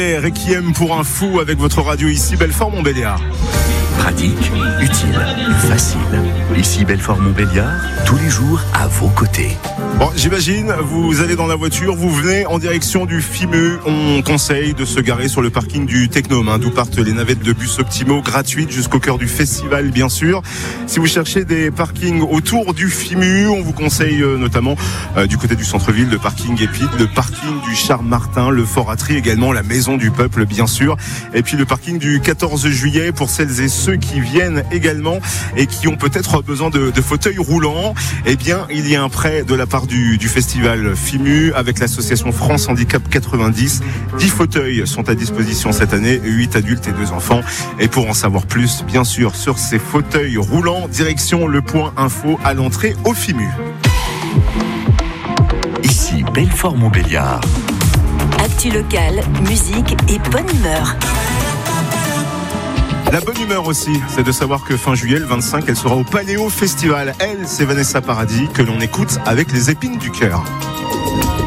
Requiem pour un fou avec votre radio ici, Belfort-Montbéliard. Pratique, utile, facile. Ici Belfort-Montbéliard, tous les jours à vos côtés. Bon, j'imagine, vous allez dans la voiture, vous venez en direction du FIMU. On conseille de se garer sur le parking du Technome, d'où partent les navettes de bus optimaux gratuites jusqu'au cœur du festival, bien sûr. Si vous cherchez des parkings autour du FIMU, on vous conseille notamment du côté du centre-ville, le parking Épide, le parking du Charles-Martin, le Fort Atry également, la Maison du Peuple, bien sûr. Et puis le parking du 14 juillet pour celles et ceux qui viennent également et qui ont peut-être besoin de fauteuils roulants. Eh bien, il y a un prêt de la part du festival FIMU avec l'association France Handicap 90. 10 fauteuils sont à disposition cette année, 8 adultes et 2 enfants. Et pour en savoir plus, bien sûr, sur ces fauteuils roulants, direction le point info à l'entrée au FIMU. Ici Belfort-Montbéliard. Actu locale, musique et bonne humeur. La bonne humeur aussi, c'est de savoir que fin juillet, le 25, elle sera au Paléo Festival. Elle, c'est Vanessa Paradis, que l'on écoute avec les épines du cœur.